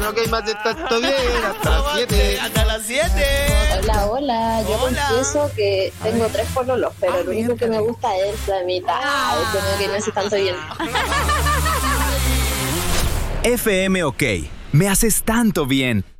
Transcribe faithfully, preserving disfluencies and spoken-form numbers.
F M, ok, me hace tanto bien. Hasta las siete. Hasta las siete. Hola, hola. Yo Hola. confieso que tengo tres pololos, pero Ah, el único que me gusta es la mitad. Ah, es como que me hace tanto bien. F M OK. Me haces tanto bien.